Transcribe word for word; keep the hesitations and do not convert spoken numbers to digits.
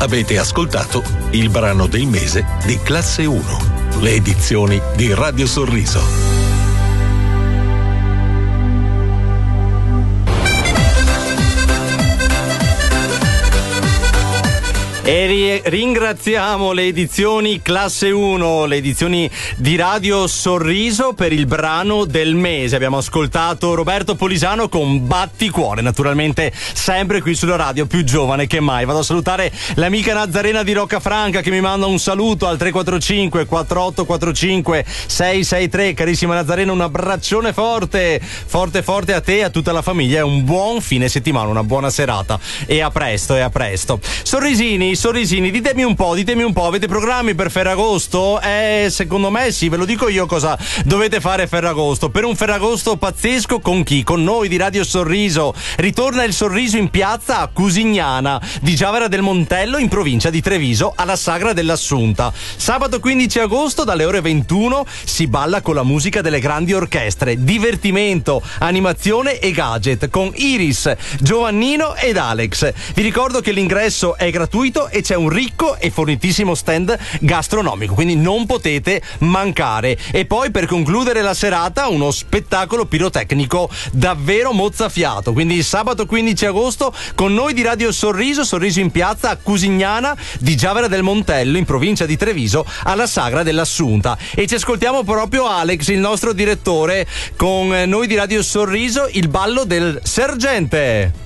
Avete ascoltato il brano del mese di Classe uno, le edizioni di Radio Sorriso. E ri- ringraziamo le edizioni Classe uno, le edizioni di Radio Sorriso per il brano del mese. Abbiamo ascoltato Roberto Polisano con Batticuore, naturalmente sempre qui sulla radio più giovane che mai. Vado a salutare l'amica Nazarena di Roccafranca che mi manda un saluto al tre quattro cinque quattro otto quattro cinque sei sei tre. Carissima Nazarena, un abbraccione forte, forte forte a te e a tutta la famiglia e un buon fine settimana, una buona serata e a presto e a presto. Sorrisini, sorrisini, ditemi un po', ditemi un po', avete programmi per Ferragosto? Eh, secondo me sì, ve lo dico io cosa dovete fare Ferragosto. Per un Ferragosto pazzesco con chi? Con noi di Radio Sorriso. Ritorna il sorriso in piazza a Cusignana di Giavera del Montello in provincia di Treviso alla Sagra dell'Assunta. Sabato quindici agosto dalle ore ventuno si balla con la musica delle grandi orchestre, divertimento, animazione e gadget con Iris, Giovannino ed Alex. Vi ricordo che l'ingresso è gratuito e c'è un ricco e fornitissimo stand gastronomico, quindi non potete mancare. E poi per concludere la serata uno spettacolo pirotecnico davvero mozzafiato, quindi sabato quindici agosto con noi di Radio Sorriso, Sorriso in piazza a Cusignana di Giavera del Montello in provincia di Treviso alla Sagra dell'Assunta. E ci ascoltiamo proprio Alex, il nostro direttore, con noi di Radio Sorriso, il ballo del sergente.